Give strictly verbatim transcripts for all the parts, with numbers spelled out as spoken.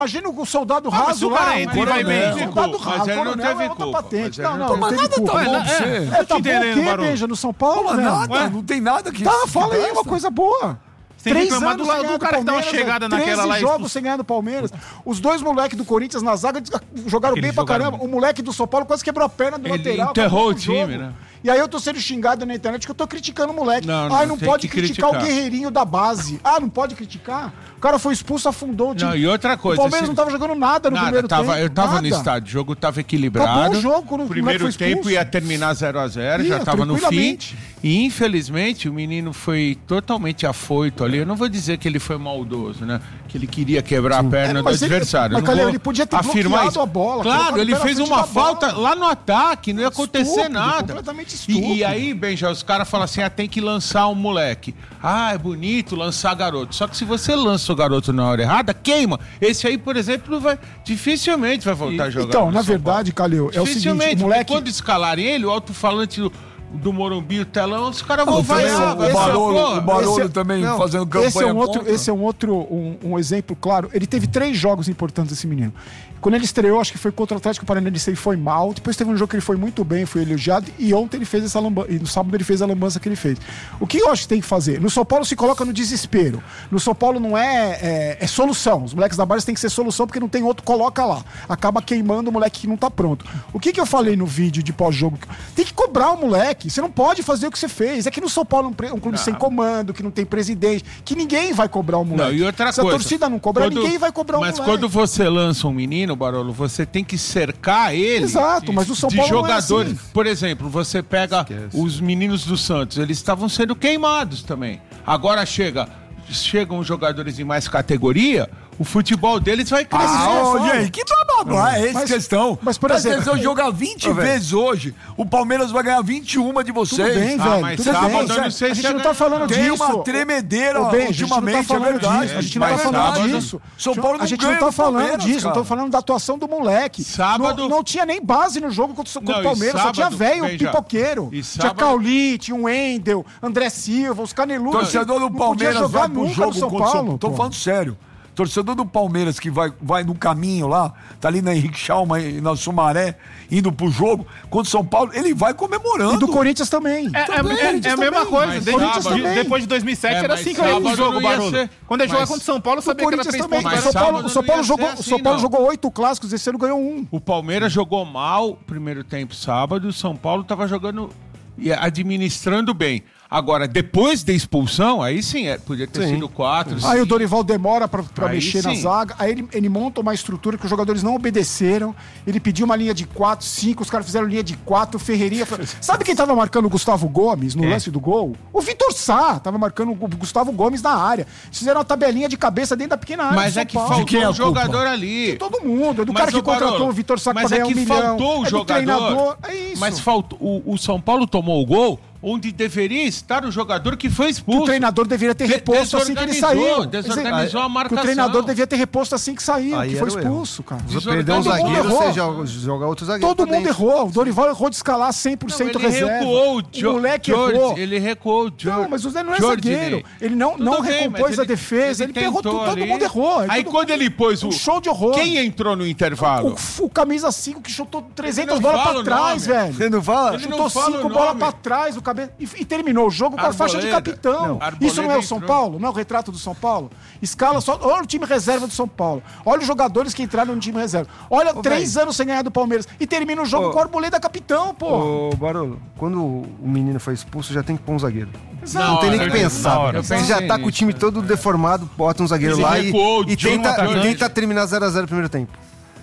Imagina o soldado ah, raso lá. Cara entra, vai bem. Soldado raso. Mas ele não teve culpa. Patente. Não, não, não, mas nada tá bom pra você. É, tá bom o quê, Beija, no São Paulo? Não, nada, não tem nada que... Tá, fala aí uma coisa boa. Tem três anos do, lado do cara que dá uma chegada naquela lá. treze jogos sem ganhar no Palmeiras. Os dois moleques do Corinthians na zaga jogaram bem pra caramba. O moleque do São Paulo quase quebrou a perna do lateral. Ele enterrou o time, né? E aí eu tô sendo xingado na internet que eu tô criticando o moleque. Não, não, Ai, não pode criticar. criticar o guerreirinho da base. Ah, não pode criticar? O cara foi expulso, afundou o time. Não, e outra coisa... O Palmeiras esse... não tava jogando nada no nada, primeiro tava, tempo. Eu tava nada. no estádio, o jogo tava equilibrado. Acabou o jogo, quando o primeiro o tempo ia terminar zero a zero, já ia, tava no fim. E infelizmente o menino foi totalmente afoito ali. Eu não vou dizer que ele foi maldoso, né? Que ele queria quebrar Sim. a perna é, do adversário. Ele, mas, Calheu, ele podia ter bloqueado isso. a bola. Claro, ele fez uma falta lá no ataque, não ia acontecer estúpido, nada. Completamente estúpido. E, e aí, Benja, os caras falam assim, ah, tem que lançar um moleque. Ah, é bonito lançar garoto. Só que se você lança o garoto na hora errada, queima. Esse aí, por exemplo, vai, dificilmente vai voltar e, a jogar. Então, na verdade, Calil, é o seguinte, o moleque... quando escalarem ele, o alto-falante do, do Morumbi, o telão, os caras vão vaiar. O Barolo, o Barolo é, também não, fazendo campanha esse é um outro, contra. Esse é um outro, um, um exemplo claro. Ele teve três jogos importantes, esse menino. Quando ele estreou, acho que foi contra o Atlético Paranaense, ele foi mal. Depois teve um jogo que ele foi muito bem, foi elogiado. E ontem ele fez essa lambança. E no sábado ele fez a lambança que ele fez. O que eu acho que tem que fazer? No São Paulo se coloca no desespero. No São Paulo não é, é, é solução. Os moleques da base têm que ser solução porque não tem outro, coloca lá. Acaba queimando o moleque que não tá pronto. O que, que eu falei no vídeo de pós-jogo? Tem que cobrar o moleque. Você não pode fazer o que você fez. É que no São Paulo é um clube não. sem comando, que não tem presidente, que ninguém vai cobrar o moleque. Não, e outra Se coisa, a torcida não cobrar, quando, ninguém vai cobrar o mas moleque. Mas quando você lança um menino, Barolo, você tem que cercar ele. Exato, mas o São de Paulo jogadores. Não é assim. Por exemplo, você pega Esquece. os meninos do Santos, eles estavam sendo queimados também. Agora chega, chegam jogadores de mais categoria, o futebol deles vai crescer. Ah, oh, gente, que blá blá blá, é essa mas, questão. Mas, por exemplo, se eu jogar vinte oh, vezes hoje, o Palmeiras vai ganhar vinte e uma de vocês. Tudo bem, velho, ah, tudo sábado, bem. Eu não sei a se gente não tá falando tem disso. Tem uma tremedeira bem, ultimamente, a gente não tá é verdade. Disso, a gente não tá falando disso. São Paulo não a gente não tá falando disso, cara. tô falando da atuação do moleque. Sábado... Não, não tinha nem base no jogo contra o não, Palmeiras, sábado, só tinha velho, bem, pipoqueiro. Sábado... Tinha Cauli, tinha o Wendel, André Silva, os caneludos. Torcedor do Palmeiras vai pro jogo São Paulo. Tô falando sério. Torcedor do Palmeiras que vai, vai no caminho lá, tá ali na Henrique Schalma e na Sumaré, indo pro jogo, contra o São Paulo, ele vai comemorando. E do Corinthians também. É, também, é, é, é a mesma coisa. Desde, sábado, de, depois de dois mil e sete é, era assim que eu ia no jogo, Barolo. Ser... Quando ele jogava contra o São Paulo, eu sabia que era três pontos. Mas o São Paulo, o São Paulo jogou, assim, São Paulo jogou oito clássicos, esse ano ganhou um. O Palmeiras jogou mal primeiro tempo sábado, o São Paulo tava jogando e administrando bem. Agora, depois da expulsão, aí sim, é, podia ter sim. sido quatro. Aí sim. o Dorival demora pra, pra mexer sim. na zaga, aí ele, ele monta uma estrutura que os jogadores não obedeceram, ele pediu uma linha de quatro, cinco, os caras fizeram linha de quatro, o Ferreirinha... Sabe quem tava marcando o Gustavo Gomes no é. lance do gol? O Vitor Sá tava marcando o Gustavo Gomes na área. Fizeram uma tabelinha de cabeça dentro da pequena área. Mas é que Paulo. faltou um jogador ali. De todo mundo, é do mas cara que contratou Barolo, o Vitor Sá pra ganhar um milhão. Mas é que faltou o é jogador. É isso. Mas faltou, o, o São Paulo tomou o gol onde deveria estar o jogador que foi expulso. Que o treinador deveria ter reposto assim que ele saiu. Desorganizou a marcação. Que o treinador devia ter reposto assim que saiu, aí que foi expulso, cara. Você perdeu um zagueiro, você joga, joga outro zagueiro. Todo mundo errou. O Dorival errou de escalar cem por cento não, ele reserva. Recuou o, jo- o moleque George, errou. Ele recuou o George. Não, mas o Zé não é zagueiro. Ele não, não bem, recompôs a defesa. Ele, ele errou tudo, todo mundo errou. Aí quando ele pôs o... Um show de horror. Quem entrou no intervalo? O, o camisa cinco que chutou trezentas bolas pra trás, velho. Você não fala? Ele chutou cinco bolas pra trás e terminou o jogo com a faixa de capitão. Não, isso não é o São Paulo? Não é o retrato do São Paulo? Escala só. Olha o time reserva do São Paulo. Olha os jogadores que entraram no time reserva. Olha, Ô, três véio. anos sem ganhar do Palmeiras. E termina o jogo Ô, com o Arboleda capitão, pô. Ô, Barolo, quando o menino foi expulso, já tem que pôr um zagueiro. Exato. Não, não tem nem que pensar. Hora, Você já tá com o time todo deformado, bota um zagueiro lá e, e, tenta, e tenta terminar zero a zero no primeiro tempo.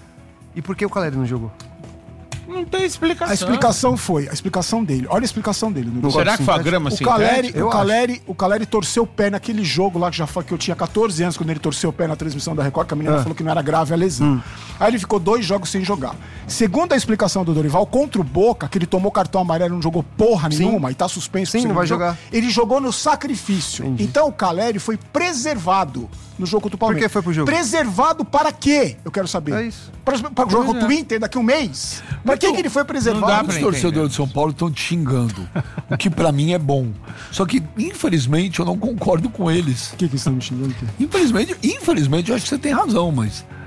E por que o Caleri não jogou? Não tem explicação. A explicação foi, a explicação dele. Olha a explicação dele. No Será que foi a grama o Caleri, o Caleri, o Caleri torceu o pé naquele jogo lá que já foi que eu tinha catorze anos quando ele torceu o pé na transmissão da Record, que a menina ah. falou que não era grave a lesão. Hum. Aí ele ficou dois jogos sem jogar. Segundo a explicação do Dorival, contra o Boca, que ele tomou cartão amarelo e não jogou porra Sim. nenhuma e tá suspenso. Sim, não vai jogo, jogar. Ele jogou no sacrifício. Entendi. Então o Caleri foi preservado no jogo contra o Palmeiras. Por que foi pro jogo? Preservado para quê? Eu quero saber. É isso. Para, para jogar contra o Inter daqui a um mês? Para que, que ele foi preservado? Os torcedores de São Paulo estão te xingando, o que pra mim é bom. Só que, infelizmente, eu não concordo com eles. O que, que estão me xingando? Infelizmente, infelizmente, eu acho que você tem razão, mas